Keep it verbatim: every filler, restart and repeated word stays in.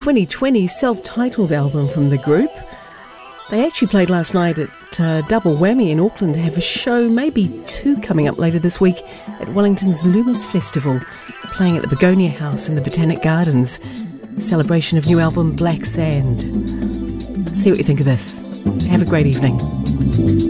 twenty twenty self-titled album from the group. They actually played last night at uh, Double Whammy in Auckland to have a show, maybe two coming up later this week at Wellington's Loomis Festival, playing at the Begonia House in the Botanic Gardens. Celebration of new album Black Sand. See what you think of this. Have a great evening.